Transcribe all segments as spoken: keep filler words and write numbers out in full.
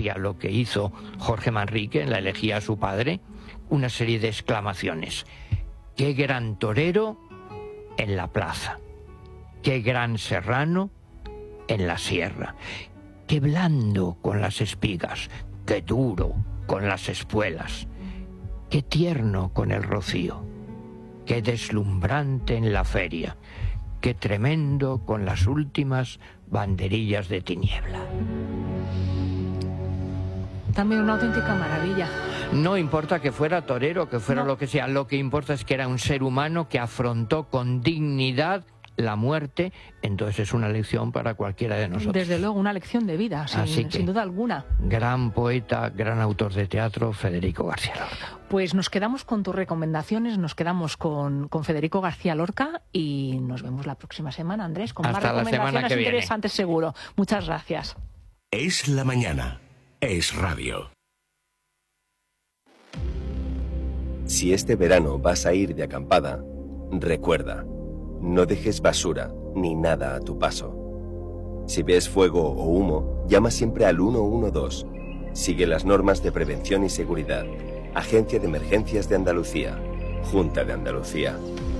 elegía, lo que hizo Jorge Manrique en la elegía a su padre, una serie de exclamaciones. ¡Qué gran torero en la plaza! ¡Qué gran serrano en la sierra! ¡Qué blando con las espigas! ¡Qué duro con las espuelas! ¡Qué tierno con el rocío! ¡Qué deslumbrante en la feria! ¡Qué tremendo con las últimas banderillas de tiniebla! También una auténtica maravilla. No importa que fuera torero, que fuera no. lo que sea, lo que importa es que era un ser humano que afrontó con dignidad la muerte, entonces es una lección para cualquiera de nosotros. Desde luego, una lección de vida, sin, Así que, sin duda alguna. Gran poeta, gran autor de teatro, Federico García Lorca. Pues nos quedamos con tus recomendaciones, nos quedamos con, con Federico García Lorca y nos vemos la próxima semana, Andrés, con Hasta más recomendaciones interesantes viene. seguro. Muchas gracias. Es la mañana. Es radio. Si este verano vas a ir de acampada, recuerda, no dejes basura ni nada a tu paso. Si ves fuego o humo, llama siempre al uno uno dos. Sigue las normas de prevención y seguridad. Agencia de Emergencias de Andalucía. Junta de Andalucía.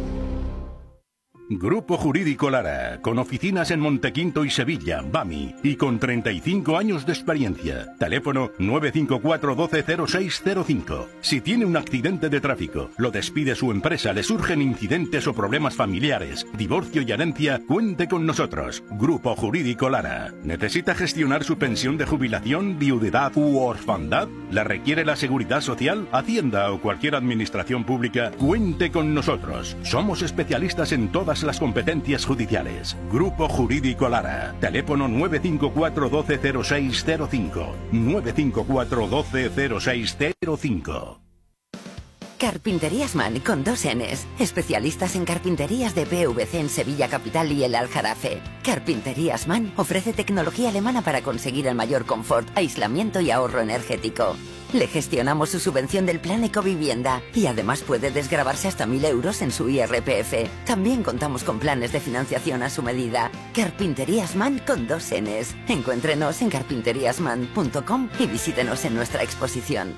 Grupo Jurídico Lara, con oficinas en Montequinto y Sevilla, BAMI, y con treinta y cinco años de experiencia. Teléfono nueve cinco cuatro uno dos cero seis cero cinco. Si tiene un accidente de tráfico, lo despide su empresa, le surgen incidentes o problemas familiares, divorcio y herencia, cuente con nosotros. Grupo Jurídico Lara. ¿Necesita gestionar su pensión de jubilación, viudedad u orfandad? ¿La requiere la Seguridad Social, Hacienda o cualquier administración pública? Cuente con nosotros. Somos especialistas en todas las competencias judiciales. Grupo Jurídico Lara. Teléfono nueve cinco cuatro uno dos cero seis cero cinco. nueve cinco cuatro uno dos cero seis cero cinco. Carpinterías Man con dos N's. Especialistas en carpinterías de P V C en Sevilla Capital y el Aljarafe. Carpinterías Man ofrece tecnología alemana para conseguir el mayor confort, aislamiento y ahorro energético. Le gestionamos su subvención del plan Ecovivienda y además puede desgravarse hasta mil euros en su I R P F. También contamos con planes de financiación a su medida. Carpinterías Man con dos N's. Encuéntrenos en carpinterías man punto com y visítenos en nuestra exposición.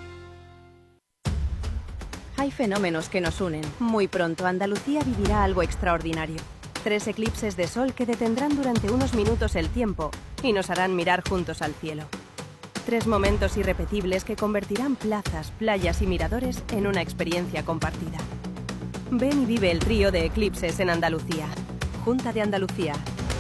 Hay fenómenos que nos unen. Muy pronto Andalucía vivirá algo extraordinario. Tres eclipses de sol que detendrán durante unos minutos el tiempo y nos harán mirar juntos al cielo. Tres momentos irrepetibles que convertirán plazas, playas y miradores en una experiencia compartida. Ven y vive el trío de eclipses en Andalucía. Junta de Andalucía.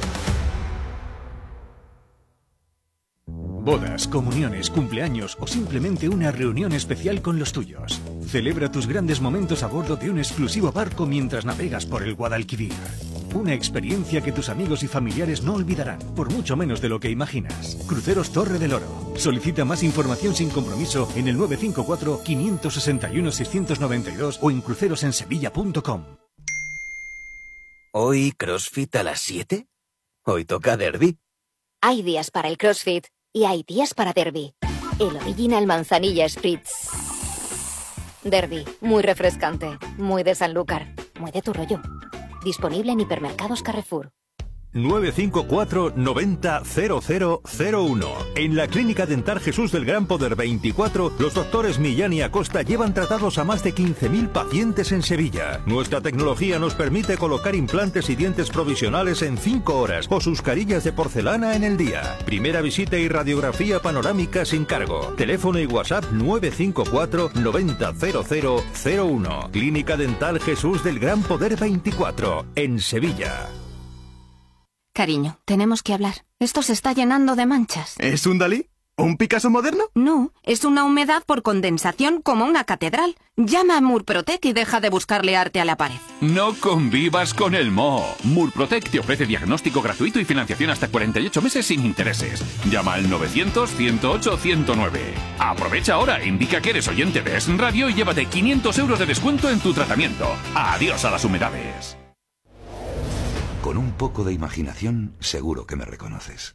Bodas, comuniones, cumpleaños o simplemente una reunión especial con los tuyos. Celebra tus grandes momentos a bordo de un exclusivo barco mientras navegas por el Guadalquivir. Una experiencia que tus amigos y familiares no olvidarán, por mucho menos de lo que imaginas. Cruceros Torre del Oro. Solicita más información sin compromiso en el nueve cinco cuatro, cinco seis uno, seis nueve dos o en crucerosensevilla punto com. ¿Hoy CrossFit a las siete? Hoy toca derbi. Hay días para el CrossFit y hay días para derbi. El Original Manzanilla Spritz Derby, muy refrescante, muy de Sanlúcar, muy de tu rollo. Disponible en hipermercados Carrefour. nueve cinco cuatro, noventa, cero cero cero uno. En la Clínica Dental Jesús del Gran Poder veinticuatro, los doctores Millán y Acosta llevan tratados a más de quince mil pacientes en Sevilla. Nuestra tecnología nos permite colocar implantes y dientes provisionales en cinco horas o sus carillas de porcelana en el día. Primera visita y radiografía panorámica sin cargo. Teléfono y WhatsApp nueve cinco cuatro, noventa, cero cero cero uno. Clínica Dental Jesús del Gran Poder veinticuatro, en Sevilla. Cariño, tenemos que hablar. Esto se está llenando de manchas. ¿Es un Dalí? ¿Un Picasso moderno? No, es una humedad por condensación como una catedral. Llama a Murprotec y deja de buscarle arte a la pared. No convivas con el moho. Murprotec te ofrece diagnóstico gratuito y financiación hasta cuarenta y ocho meses sin intereses. Llama al novecientos, ciento ocho, ciento nueve. Aprovecha ahora, indica que eres oyente de Es Radio y llévate quinientos euros de descuento en tu tratamiento. Adiós a las humedades. Con un poco de imaginación, seguro que me reconoces.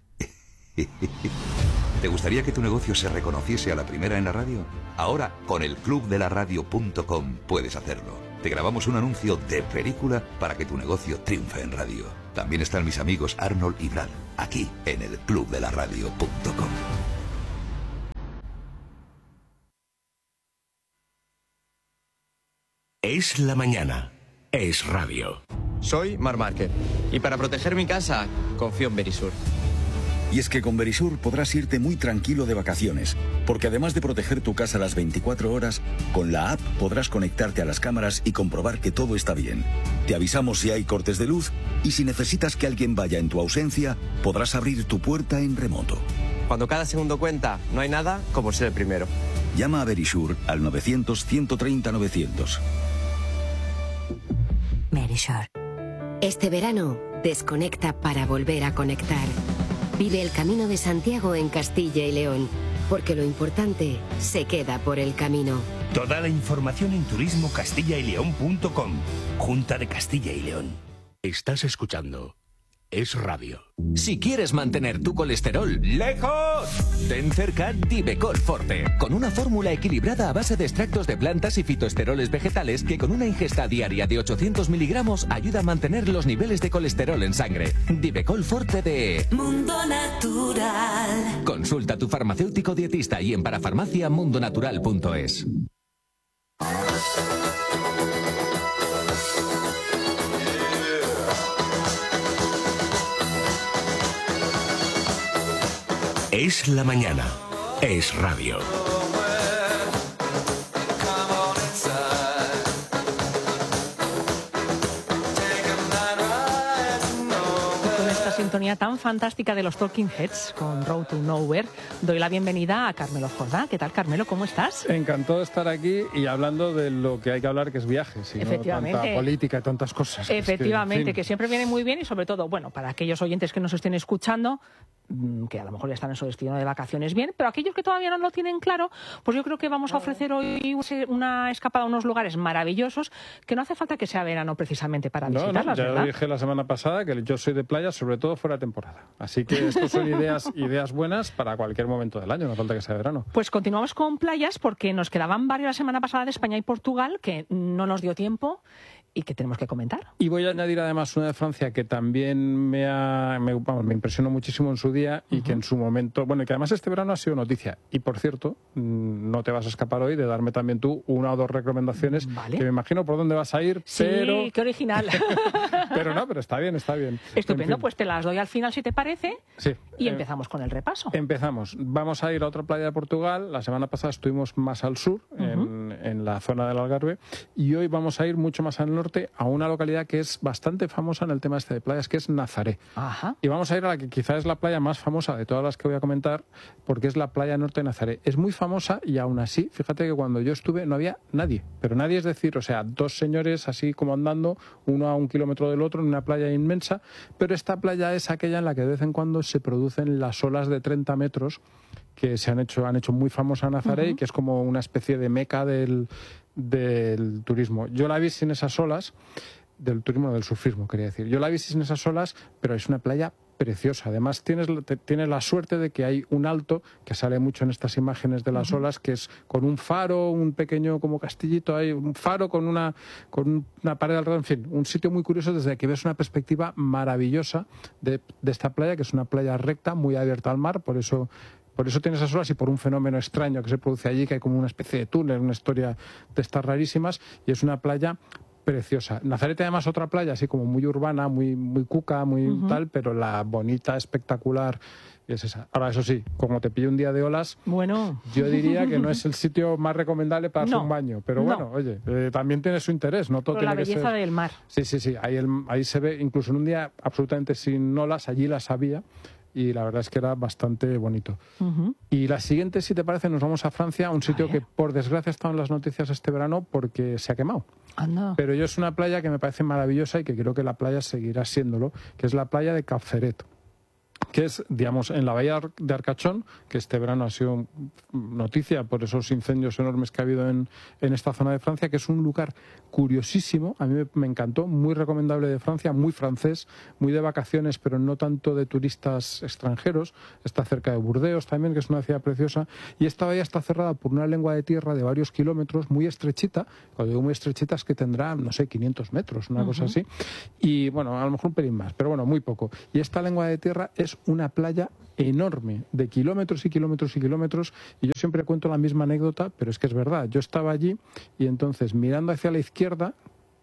¿Te gustaría que tu negocio se reconociese a la primera en la radio? Ahora, con el club de la radio punto com puedes hacerlo. Te grabamos un anuncio de película para que tu negocio triunfe en radio. También están mis amigos Arnold y Brad, aquí en el club de la radio punto com. Es la mañana. Es radio. Soy Mar Márquez y para proteger mi casa confío en Verisur. Y es que con Verisur podrás irte muy tranquilo de vacaciones, porque además de proteger tu casa las veinticuatro horas, con la app podrás conectarte a las cámaras y comprobar que todo está bien. Te avisamos si hay cortes de luz y si necesitas que alguien vaya en tu ausencia, podrás abrir tu puerta en remoto. Cuando cada segundo cuenta, no hay nada como ser el primero. Llama a Verisur al novecientos, ciento treinta, novecientos. Verisur. Este verano, desconecta para volver a conectar. Vive el Camino de Santiago en Castilla y León, porque lo importante se queda por el camino. Toda la información en turismo castilla y león punto com. Junta de Castilla y León. Estás escuchando Es Radio. Si quieres mantener tu colesterol lejos, ten cerca Divecol Forte, con una fórmula equilibrada a base de extractos de plantas y fitoesteroles vegetales que con una ingesta diaria de ochocientos miligramos ayuda a mantener los niveles de colesterol en sangre. Divecol Forte de Mundo Natural. Consulta a tu farmacéutico dietista y en parafarmacia mundo natural punto es. Es la mañana. Es radio. Con esta sintonía tan fantástica de los Talking Heads con Road to Nowhere, doy la bienvenida a Carmelo Jordá. ¿Qué tal, Carmelo? ¿Cómo estás? Encantado de estar aquí y hablando de lo que hay que hablar, que es viajes, y Efectivamente. no tanta política y tantas cosas. Efectivamente, Es que, en fin. que siempre viene muy bien y sobre todo, bueno, para aquellos oyentes que nos estén escuchando, que a lo mejor ya están en su destino de vacaciones bien, pero aquellos que todavía no lo tienen claro, pues yo creo que vamos a ofrecer hoy una escapada a unos lugares maravillosos que no hace falta que sea verano precisamente para No, visitarlas, no, ya ¿verdad? lo dije la semana pasada que yo soy de playa, sobre todo fuera de temporada. Así que estos son ideas, ideas buenas para cualquier momento del año, no falta que sea verano. Pues continuamos con playas porque nos quedaban varios la semana pasada de España y Portugal que no nos dio tiempo y que tenemos que comentar. Y voy a añadir además una de Francia que también me, ha, me, vamos, me impresionó muchísimo en su día y uh-huh. que en su momento, bueno, y que además este verano ha sido noticia. Y por cierto, no te vas a escapar hoy de darme también tú una o dos recomendaciones, ¿vale? Que me imagino por dónde vas a ir, sí, pero... Sí, qué original. Pero no, pero está bien, está bien. Estupendo, en fin. Pues te las doy al final si te parece sí. y eh, empezamos con el repaso. Empezamos. Vamos a ir a otra playa de Portugal. La semana pasada estuvimos más al sur, uh-huh. en, en la zona del Algarve, y hoy vamos a ir mucho más al norte, a una localidad que es bastante famosa en el tema este de playas, que es Nazaré. Ajá. Y vamos a ir a la que quizás es la playa más famosa de todas las que voy a comentar, porque es la playa norte de Nazaré. Es muy famosa y aún así, fíjate que cuando yo estuve no había nadie, pero nadie, es decir, o sea, dos señores así como andando, uno a un kilómetro del otro en una playa inmensa, pero esta playa es aquella en la que de vez en cuando se producen las olas de treinta metros que se han hecho, han hecho muy famosa Nazaré, uh-huh. y que es como una especie de meca del, del turismo. Yo la vi sin esas olas, del turismo, del surfismo, quería decir. Yo la vi sin esas olas, pero es una playa preciosa. Además, tienes, tienes la suerte de que hay un alto, que sale mucho en estas imágenes de las uh-huh. olas, que es con un faro, un pequeño como castillito, hay un faro con una, con una pared alrededor, en fin, un sitio muy curioso desde que ves una perspectiva maravillosa de, de esta playa, que es una playa recta, muy abierta al mar, por eso... Por eso tienes esas olas y por un fenómeno extraño que se produce allí, que hay como una especie de túnel, una historia de estas rarísimas, y es una playa preciosa. Nazaret además otra playa así como muy urbana, muy, muy cuca, muy uh-huh. tal, pero la bonita, espectacular es esa. Ahora, eso sí, como te pille un día de olas, bueno, yo diría que no es el sitio más recomendable para hacer no, un baño, pero no. bueno, oye, eh, también tiene su interés, no todo pero tiene la belleza que ser... del mar. Sí, sí, sí, ahí, el, ahí se ve, incluso en un día absolutamente sin olas, allí las había, y la verdad es que era bastante bonito. Uh-huh. Y la siguiente, si te parece, nos vamos a Francia, un sitio que por desgracia ha estado en las noticias este verano porque se ha quemado. Anda. Pero yo es una playa que me parece maravillosa y que creo que la playa seguirá siéndolo, que es la playa de Cap Ferret, que es, digamos, en la bahía de Arcachón, que este verano ha sido noticia por esos incendios enormes que ha habido en, en esta zona de Francia, que es un lugar curiosísimo, a mí me, me encantó, muy recomendable de Francia, muy francés, muy de vacaciones, pero no tanto de turistas extranjeros. Está cerca de Burdeos también, que es una ciudad preciosa, y esta bahía está cerrada por una lengua de tierra de varios kilómetros, muy estrechita. Cuando digo muy estrechita es que tendrá, no sé, quinientos metros, una uh-huh. cosa así, y bueno, a lo mejor un pelín más, pero bueno, muy poco. Y esta lengua de tierra es una playa enorme, de kilómetros y kilómetros y kilómetros, y yo siempre cuento la misma anécdota, pero es que es verdad. Yo estaba allí y entonces mirando hacia la izquierda,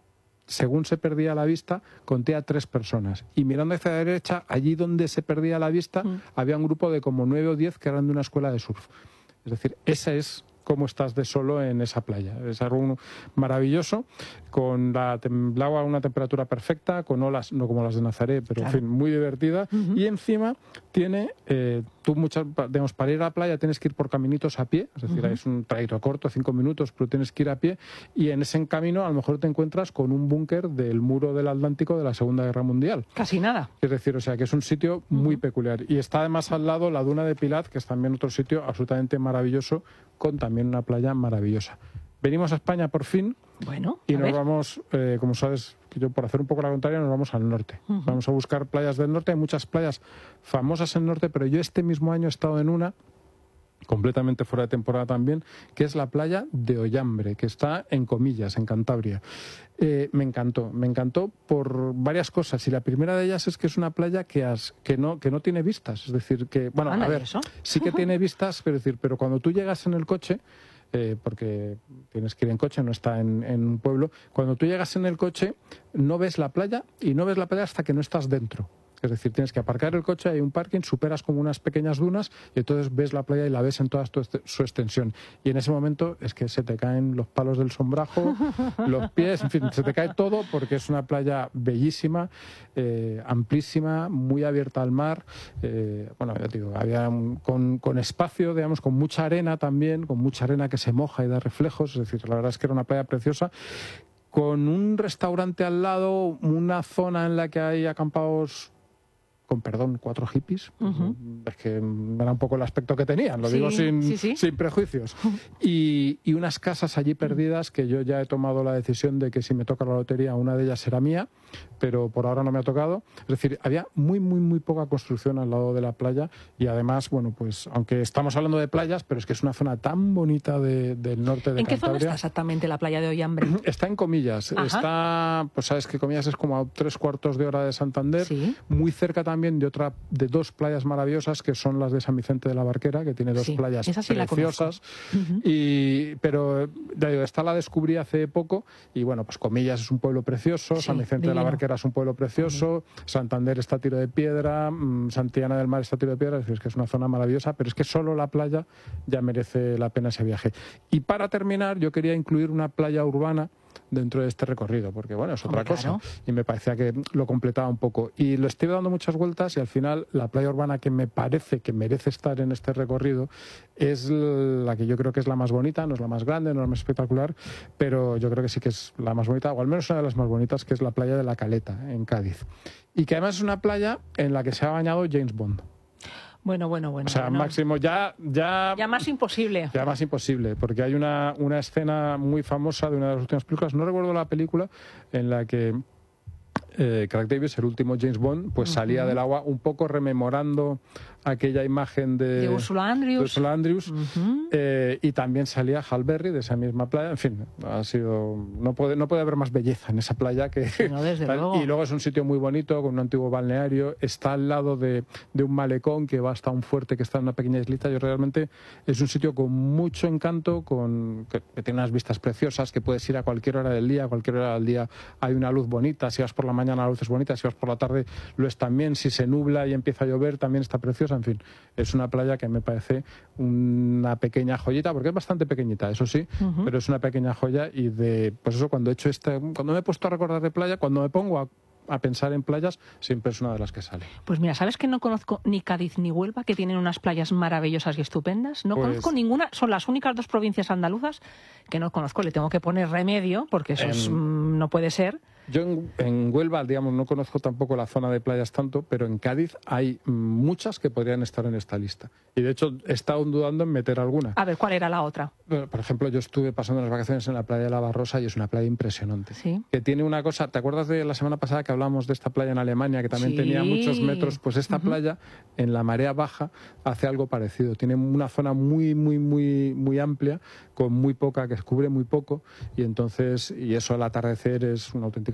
según se perdía la vista, conté a tres personas. Y mirando hacia la derecha, allí donde se perdía la vista, mm. había un grupo de como nueve o diez que eran de una escuela de surf. Es decir, esa es cómo estás de solo en esa playa. Es algo maravilloso, con la el agua a una temperatura perfecta, con olas, no como las de Nazaré, pero claro. en fin, muy divertida. Uh-huh. Y encima tiene, eh, tú muchas, digamos, para ir a la playa tienes que ir por caminitos a pie, es decir, uh-huh. es un trayecto corto, cinco minutos, pero tienes que ir a pie, y en ese camino a lo mejor te encuentras con un búnker del muro del Atlántico de la Segunda Guerra Mundial. Casi nada. Es decir, o sea, que es un sitio muy uh-huh. peculiar. Y está además al lado la Duna de Pilat, que es también otro sitio absolutamente maravilloso, con también una playa maravillosa. Venimos a España por fin, bueno, y nos ver. vamos, eh, como sabes, yo por hacer un poco la contraria, nos vamos al norte. Uh-huh. Vamos a buscar playas del norte. Hay muchas playas famosas en el norte, pero yo este mismo año he estado en una, completamente fuera de temporada también, que es la playa de Ollambre, que está en Comillas, en Cantabria. Eh, me encantó, me encantó por varias cosas, y la primera de ellas es que es una playa que, has, que, no, que no tiene vistas, es decir, que, bueno, Anda, a ver, ¿eso? sí que tiene vistas, pero, es decir, pero cuando tú llegas en el coche, eh, porque tienes que ir en coche, no está en, en un pueblo, cuando tú llegas en el coche no ves la playa, y no ves la playa hasta que no estás dentro. Es decir, tienes que aparcar el coche, hay un parking, superas como unas pequeñas dunas y entonces ves la playa y la ves en toda su extensión. Y en ese momento es que se te caen los palos del sombrajo, los pies, en fin, se te cae todo porque es una playa bellísima, eh, amplísima, muy abierta al mar. Eh, bueno, ya te digo, había un, con, con espacio, digamos, con mucha arena también, con mucha arena que se moja y da reflejos. Es decir, la verdad es que era una playa preciosa, con un restaurante al lado, una zona en la que hay acampados, con perdón, cuatro hippies. Uh-huh. Es que era un poco el aspecto que tenían, lo sí, digo sin, sí, sí. sin prejuicios. Y, y unas casas allí perdidas que yo ya he tomado la decisión de que si me toca la lotería una de ellas será mía, pero por ahora no me ha tocado. Es decir, había muy, muy, muy poca construcción al lado de la playa, y además, bueno, pues aunque estamos hablando de playas, pero es que es una zona tan bonita de, del norte de ¿En Cantabria. qué zona está exactamente la playa de Ollambre? Está en Comillas. Ajá. Está, pues sabes que Comillas es como a tres cuartos de hora de Santander, ¿sí? Muy cerca también de otra de dos playas maravillosas que son las de San Vicente de la Barquera, que tiene dos sí, playas sí preciosas. Uh-huh. Y pero digo, esta la descubrí hace poco y bueno, pues Comillas es un pueblo precioso, sí, San Vicente divino. de la Barquera es un pueblo precioso, uh-huh. Santander está a tiro de piedra, Santillana del Mar está a tiro de piedra, es decir, es que es una zona maravillosa, pero es que solo la playa ya merece la pena ese viaje. Y para terminar, yo quería incluir una playa urbana dentro de este recorrido, porque bueno, es otra Hombre, cosa, claro. y me parecía que lo completaba un poco. Y lo estoy dando muchas vueltas y al final la playa urbana que me parece que merece estar en este recorrido es la que yo creo que es la más bonita, no es la más grande, no es la más espectacular, pero yo creo que sí que es la más bonita, o al menos una de las más bonitas, que es la playa de La Caleta, en Cádiz. Y que además es una playa en la que se ha bañado James Bond. Bueno, bueno, bueno. O sea, bueno. Máximo, ya, ya... Ya más imposible. Ya más imposible, porque hay una, una escena muy famosa de una de las últimas películas, no recuerdo la película, en la que eh, Craig Davis, el último James Bond, pues uh-huh. salía del agua un poco rememorando aquella imagen de, de Ursula Andrews, de Ursula Andrews uh-huh. eh, y también salía Hal Berry de esa misma playa. En fin, ha sido no puede no puede haber más belleza en esa playa que no, desde luego. Y luego es un sitio muy bonito con un antiguo balneario, está al lado de, de un malecón que va hasta un fuerte que está en una pequeña islita, y realmente es un sitio con mucho encanto, con que, que tiene unas vistas preciosas, que puedes ir a cualquier hora del día, a cualquier hora del día hay una luz bonita, si vas por la mañana la luz es bonita, si vas por la tarde lo es también, si se nubla y empieza a llover también está preciosa. En fin, es una playa que me parece una pequeña joyita, porque es bastante pequeñita, eso sí, uh-huh. pero es una pequeña joya. Y de, pues eso, cuando he hecho este, cuando me he puesto a recordar de playa, cuando me pongo a, a pensar en playas, siempre es una de las que sale. Pues mira, ¿sabes que no conozco ni Cádiz ni Huelva, que tienen unas playas maravillosas y estupendas? No pues... conozco ninguna, son las únicas dos provincias andaluzas que no conozco, le tengo que poner remedio, porque eso en... es, mmm, no puede ser. Yo en, en Huelva, digamos, no conozco tampoco la zona de playas tanto, pero en Cádiz hay muchas que podrían estar en esta lista. Y de hecho he estado dudando en meter alguna. A ver, ¿cuál era la otra? Por ejemplo, yo estuve pasando las vacaciones en la playa de la Barrosa y es una playa impresionante. Sí. Que tiene una cosa, ¿te acuerdas de la semana pasada que hablamos de esta playa en Alemania, que también sí. tenía muchos metros? Pues esta uh-huh. playa, en la marea baja, hace algo parecido. Tiene una zona muy, muy, muy, muy amplia, con muy poca, que cubre muy poco, y entonces, y eso al atardecer es una auténtica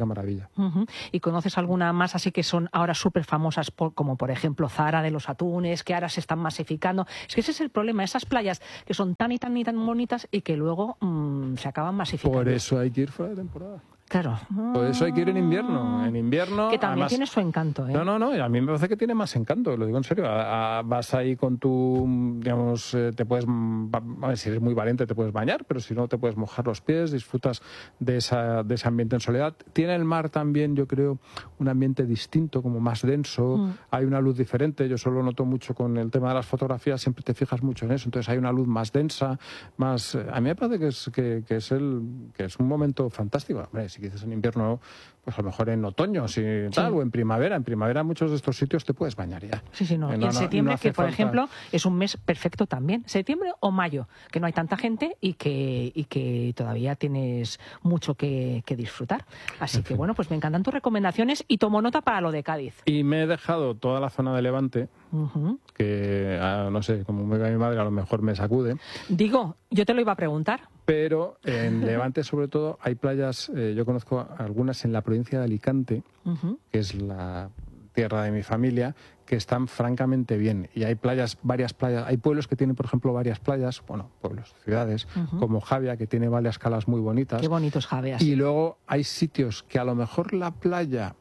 maravilla. Uh-huh. ¿Y conoces alguna más así que son ahora súper famosas, por, como por ejemplo Zara de los Atunes, que ahora se están masificando? Es que ese es el problema, esas playas que son tan y tan y tan bonitas y que luego mmm, se acaban masificando. Por eso hay que ir fuera de temporada. Claro. Por eso hay que ir en invierno. En invierno. Que también además, tiene su encanto, ¿eh? No, no, no. A mí me parece que tiene más encanto, lo digo en serio. A, a, vas ahí con tu, digamos, eh, te puedes, a ver, si eres muy valiente te puedes bañar, pero si no te puedes mojar los pies, disfrutas de, esa, de ese ambiente en soledad. Tiene el mar también, yo creo, un ambiente distinto, como más denso. Mm. Hay una luz diferente. Yo solo noto mucho con el tema de las fotografías, siempre te fijas mucho en eso. Entonces hay una luz más densa, más. A mí me parece que es que, que es el que es un momento fantástico. Hombre, si quieres en invierno, pues a lo mejor en otoño, si tal, sí. o en primavera. En primavera en muchos de estos sitios te puedes bañar ya. Sí, sí, no. Eh, y no, en no, septiembre, no que por falta... ejemplo es un mes perfecto también. Septiembre o mayo, que no hay tanta gente y que, y que todavía tienes mucho que, que disfrutar. Así en que fin. Bueno, pues me encantan tus recomendaciones y tomo nota para lo de Cádiz. Y me he dejado toda la zona de Levante, uh-huh. que ah, no sé, como me va mi madre, a lo mejor me sacude. Digo, yo te lo iba a preguntar. Pero en Levante, sobre todo, hay playas, eh, yo conozco algunas en la provincia de Alicante, uh-huh. que es la tierra de mi familia, que están francamente bien. Y hay playas, varias playas, hay pueblos que tienen, por ejemplo, varias playas, bueno, pueblos, ciudades, uh-huh. como Javia, que tiene varias calas muy bonitas. Qué bonitos Javias. Y luego hay sitios que a lo mejor la playa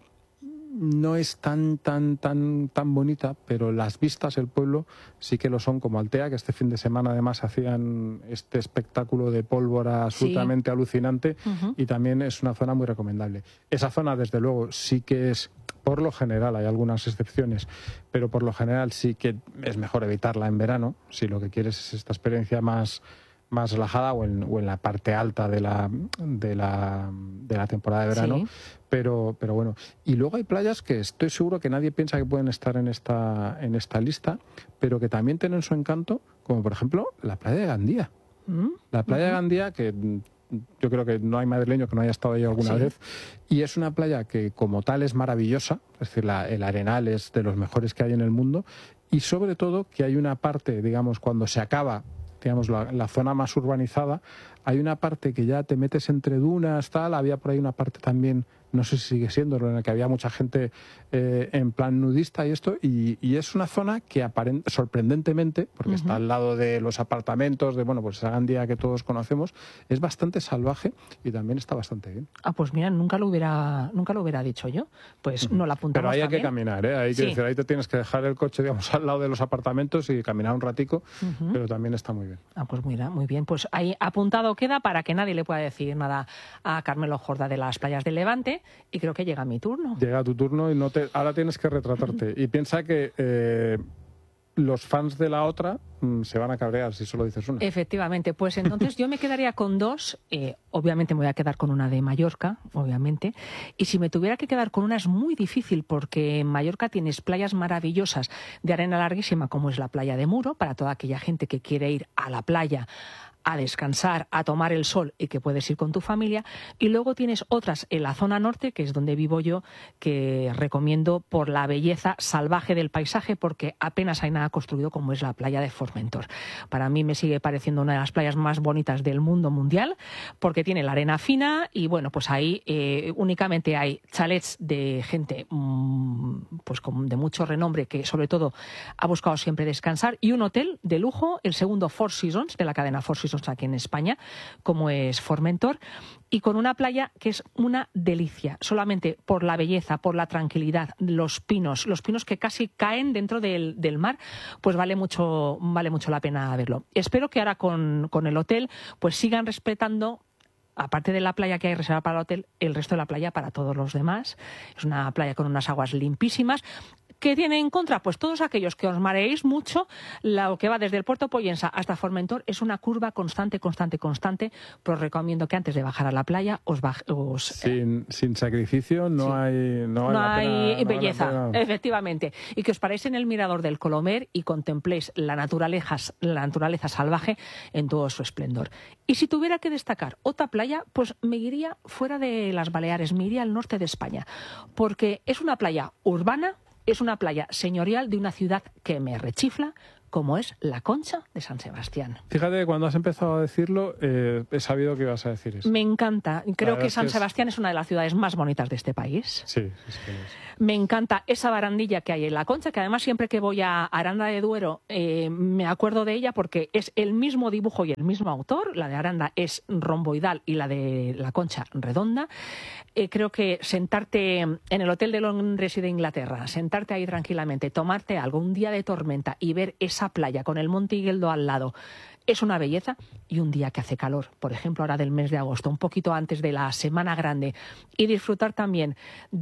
no es tan, tan, tan, tan bonita, pero las vistas, el pueblo, sí que lo son, como Altea, que este fin de semana además hacían este espectáculo de pólvora absolutamente sí. alucinante, uh-huh. y también es una zona muy recomendable. Esa zona, desde luego, sí que es, por lo general, hay algunas excepciones, pero por lo general sí que es mejor evitarla en verano, si lo que quieres es esta experiencia más... más relajada o en, o en la parte alta de la, de la, de la temporada de verano, sí. pero, pero bueno. Y luego hay playas que estoy seguro que nadie piensa que pueden estar en esta, en esta lista, pero que también tienen su encanto, como por ejemplo la playa de Gandía. ¿Mm? La playa uh-huh. de Gandía, que yo creo que no hay madrileño que no haya estado ahí alguna sí. vez, y es una playa que como tal es maravillosa, es decir, la, el arenal es de los mejores que hay en el mundo, y sobre todo que hay una parte, digamos, cuando se acaba digamos, la, la zona más urbanizada, hay una parte que ya te metes entre dunas, tal, había por ahí una parte también, no sé si sigue siendo, en la que había mucha gente eh, en plan nudista y esto, y, y es una zona que aparent, sorprendentemente, porque uh-huh. está al lado de los apartamentos, de, bueno, pues esa Gandía que todos conocemos, es bastante salvaje y también está bastante bien. Ah, pues mira, nunca lo hubiera, nunca lo hubiera dicho yo, pues uh-huh. no la apuntamos. Pero ahí hay también. que caminar, ¿eh? Hay que sí. decir, ahí te tienes que dejar el coche, digamos, al lado de los apartamentos y caminar un ratico, uh-huh. pero también está muy bien. Ah, pues mira, muy bien, pues ahí apuntado queda para que nadie le pueda decir nada a Carmelo Jorda de las playas del Levante, y creo que llega mi turno. Llega tu turno y no te, ahora tienes que retratarte. Y piensa que eh, los fans de la otra mmm, se van a cabrear si solo dices una. Efectivamente, pues entonces yo me quedaría con dos. Eh, obviamente me voy a quedar con una de Mallorca, obviamente. Y si me tuviera que quedar con una es muy difícil, porque en Mallorca tienes playas maravillosas de arena larguísima, como es la playa de Muro, para toda aquella gente que quiere ir a la playa a descansar, a tomar el sol y que puedes ir con tu familia. Y luego tienes otras en la zona norte, que es donde vivo yo, que recomiendo por la belleza salvaje del paisaje, porque apenas hay nada construido, como es la playa de Formentor. Para mí me sigue pareciendo una de las playas más bonitas del mundo mundial, porque tiene la arena fina y bueno, pues ahí eh, únicamente hay chalets de gente mmm, pues con, de mucho renombre, que sobre todo ha buscado siempre descansar, y un hotel de lujo, el segundo Four Seasons de la cadena Four Seasons aquí en España, como es Formentor, y con una playa que es una delicia, solamente por la belleza, por la tranquilidad, los pinos, los pinos que casi caen dentro del, del mar, pues vale mucho, vale mucho la pena verlo. Espero que ahora con, con el hotel pues sigan respetando, aparte de la playa que hay reservada para el hotel, el resto de la playa para todos los demás. Es una playa con unas aguas limpísimas. ¿Qué tiene en contra? Pues todos aquellos que os mareéis mucho, lo que va desde el Puerto Pollensa hasta Formentor es una curva constante, constante, constante, pero os recomiendo que antes de bajar a la playa os... Baj os sin, eh, sin sacrificio no sí. hay... No, no vale hay pena, belleza, no vale efectivamente. Y que os paréis en el mirador del Colomer y contempléis la naturaleza, la naturaleza salvaje en todo su esplendor. Y si tuviera que destacar otra playa, pues me iría fuera de las Baleares, me iría al norte de España, porque es una playa urbana, es una playa señorial de una ciudad que me rechifla, como es la Concha de San Sebastián. Fíjate, cuando has empezado a decirlo, eh, he sabido que ibas a decir eso. Me encanta. Creo que San es que Sebastián es... es una de las ciudades más bonitas de este país. Sí, sí, sí. Me encanta esa barandilla que hay en la Concha, que además siempre que voy a Aranda de Duero eh, me acuerdo de ella porque es el mismo dibujo y el mismo autor. La de Aranda es romboidal y la de la Concha redonda. Eh, creo que sentarte en el Hotel de Londres y de Inglaterra, sentarte ahí tranquilamente, tomarte algo un día de tormenta y ver esa playa con el Monte Igueldo al lado, es una belleza. Y un día que hace calor, por ejemplo ahora del mes de agosto, un poquito antes de la Semana Grande, y disfrutar también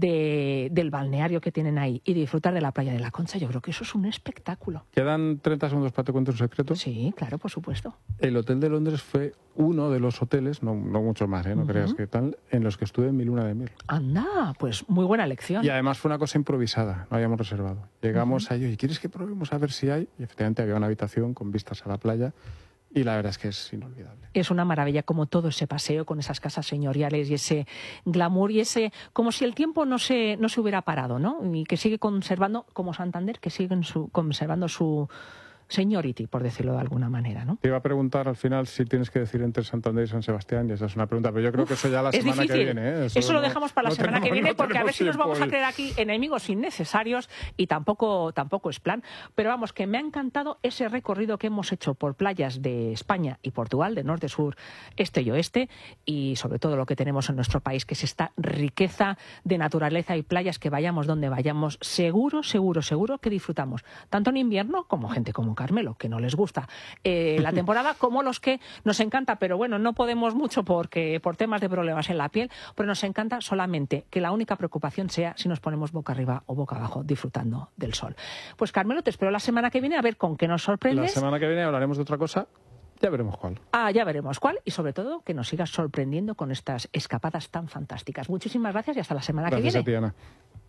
de, del balneario que tienen ahí y disfrutar de la playa de la Concha, yo creo que eso es un espectáculo. ¿Quedan treinta segundos para te cuento un secreto? Sí, claro, por supuesto. El Hotel de Londres fue uno de los hoteles, no, no muchos más, ¿eh? no uh-huh. creas que tal, en los que estuve en mi luna de miel. Anda, pues muy buena elección. Y además fue una cosa improvisada, no habíamos reservado. Llegamos uh-huh. allí y ¿quieres que probemos a ver si hay? Y efectivamente había una habitación con vistas a la playa. Y la verdad es que es inolvidable. Es una maravilla como todo ese paseo con esas casas señoriales y ese glamour y ese... como si el tiempo no se, no se hubiera parado, ¿no? Y que sigue conservando, como Santander, que sigue su, conservando su seniority, por decirlo de alguna manera, ¿no? Te iba a preguntar al final si tienes que decir entre Santander y San Sebastián, y esa es una pregunta, pero yo creo que eso ya la es semana difícil. que viene. ¿eh? Eso, eso lo no, dejamos para la no semana tenemos, que viene, no porque a ver si nos vamos tiempo. a crear aquí enemigos innecesarios y tampoco, tampoco es plan. Pero vamos, que me ha encantado ese recorrido que hemos hecho por playas de España y Portugal, de norte, sur, este y oeste, y sobre todo lo que tenemos en nuestro país, que es esta riqueza de naturaleza y playas que vayamos donde vayamos, seguro, seguro, seguro que disfrutamos, tanto en invierno como gente como Carmelo, que no les gusta eh, la temporada, como los que nos encanta, pero bueno, no podemos mucho porque por temas de problemas en la piel, pero nos encanta solamente que la única preocupación sea si nos ponemos boca arriba o boca abajo disfrutando del sol. Pues Carmelo, te espero la semana que viene a ver con qué nos sorprendes. La semana que viene hablaremos de otra cosa. Ya veremos cuál. Ah, ya veremos cuál, y sobre todo que nos sigas sorprendiendo con estas escapadas tan fantásticas. Muchísimas gracias y hasta la semana gracias que viene. A ti, Ana.